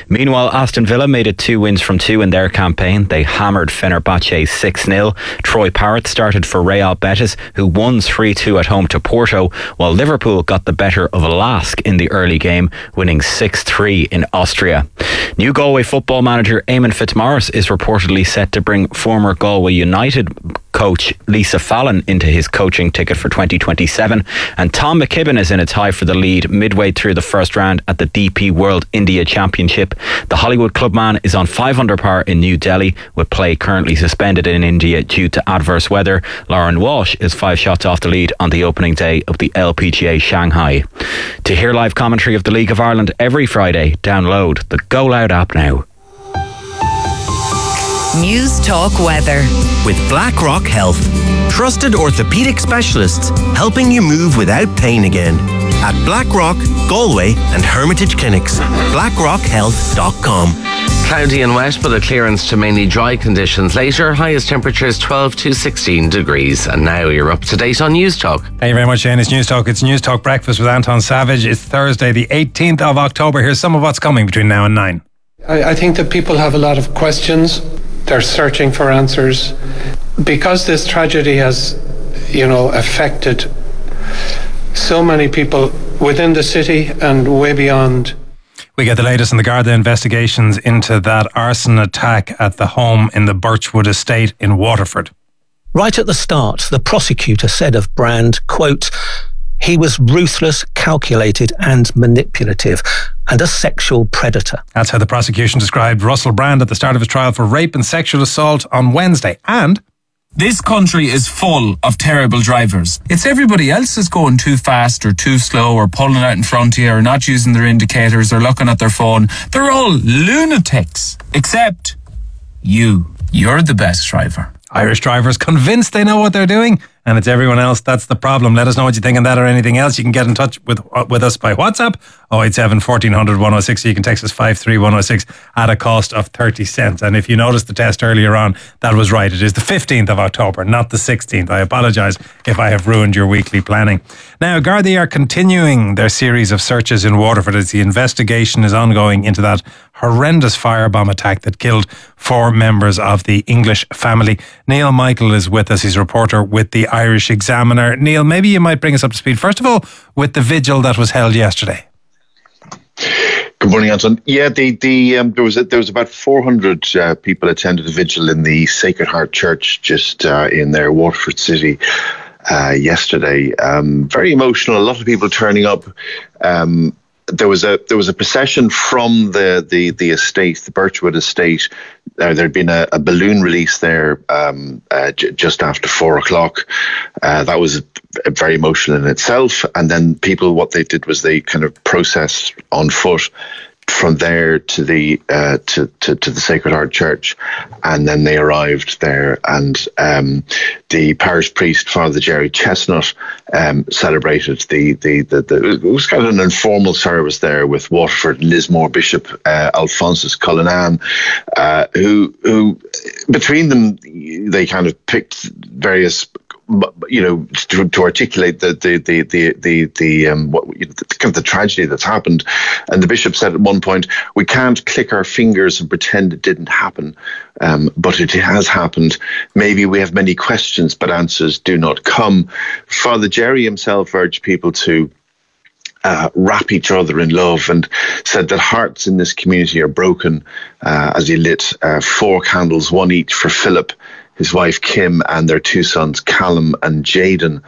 Meanwhile, Aston Villa made it 2 wins from 2 in their campaign. They hammered Fenerbahce 6-0. Troy Parrott started for Real Betis, who won 3-2 at home to Porto, while Liverpool got the better of Lask in the early game, winning 6-3 in Austria. New Galway football manager Eamon Fitzmaurice is reportedly set to bring former Galway United coach Lisa Fallon into his coaching ticket for 2027, and Tom McKibben is in a tie for the lead midway through the first round at the DP World India Championship. The Hollywood clubman is on 5 under par in New Delhi, with play currently suspended in India due to adverse weather. Lauren Walsh is 5 shots off the lead on the opening day of the LPGA Shanghai. To hear live commentary of the League of Ireland every Friday, download the Go Loud app now. News Talk Weather with BlackRock Health. Trusted orthopaedic specialists helping you move without pain again. At BlackRock, Galway and Hermitage Clinics. BlackRockHealth.com. Cloudy and wet, but a clearance to mainly dry conditions later. Highest temperatures 12 to 16 degrees. And now you're up to date on News Talk. Thank you very much, Shane. It's News Talk. It's News Talk Breakfast with Anton Savage. It's Thursday, the 18th of October. Here's some of what's coming between now and 9. I think that people have a lot of questions. They're searching for answers. Because this tragedy has, affected so many people within the city and way beyond. We get the latest in the Garda investigations into that arson attack at the home in the Birchwood estate in Waterford. Right at the start, the prosecutor said of Brand, quote, "He was ruthless, calculated and manipulative, and a sexual predator." That's how the prosecution described Russell Brand at the start of his trial for rape and sexual assault on Wednesday. And this country is full of terrible drivers. It's everybody else is going too fast or too slow or pulling out in front of you or not using their indicators or looking at their phone. They're all lunatics. Except you. You're the best driver. Irish drivers convinced they know what they're doing, and it's everyone else that's the problem. Let us know what you think on that or anything else. You can get in touch with us by WhatsApp 087 1400 106. You can text us 53106 at a cost of 30 cents. And if you noticed the test earlier on, that was right. It is the 15th of October, not the 16th. I apologise if I have ruined your weekly planning. Now, Gardaí are continuing their series of searches in Waterford as the investigation is ongoing into that horrendous firebomb attack that killed 4 members of the English family. Neil Michael is with us. He's a reporter with the Irish Examiner. Neil, maybe you might bring us up to speed, first of all, with the vigil that was held yesterday. Good morning, Anton. Yeah, there was about 400 people attended a vigil in the Sacred Heart Church just in their Waterford City yesterday. Very emotional. A lot of people turning up. There was a procession from the estate, the Birchwood estate. There'd been a balloon release there just after 4:00. That was very emotional in itself. And then people, what they did was they kind of processed on foot from there to the Sacred Heart Church, and then they arrived there, and the parish priest, Father Jerry Chestnut, celebrated it was kind of an informal service there with Waterford Lismore Bishop Alphonsus Cullinan, who between them they kind of picked various, to articulate the tragedy that's happened. And the bishop said at one point, "We can't click our fingers and pretend it didn't happen, but it has happened. Maybe we have many questions, but answers do not come." Father Jerry himself urged people to wrap each other in love, and said that hearts in this community are broken, as he lit 4 candles, 1 each for Philip, his wife Kim, and their 2 sons Callum and Jaden.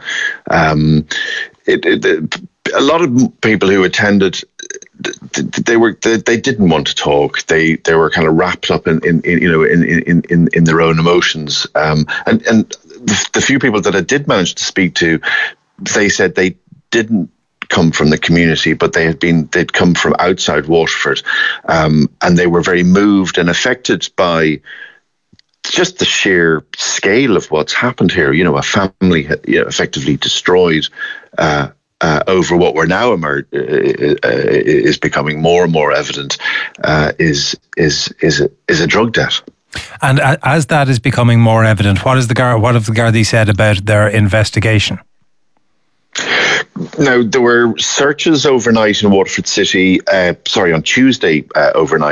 A lot of people who attended, they didn't want to talk. They were kind of wrapped up in their own emotions. And the few people that I did manage to speak to, they said they didn't come from the community, but they'd come from outside Waterford, and they were very moved and affected by just the sheer scale of what's happened here. A family effectively destroyed over what we're now is becoming more and more evident is a drug debt. And as that is becoming more evident, what have the Gardaí said about their investigation? Now, there were searches overnight in Waterford City, on Tuesday overnight.